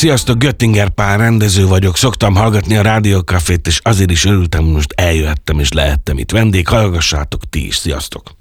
Sziasztok, Göttinger Pál rendező vagyok, szoktam hallgatni a Rádiókafét, és azért is örültem, most eljöhettem és lehettem itt vendég. Hallgassátok ti is, sziasztok!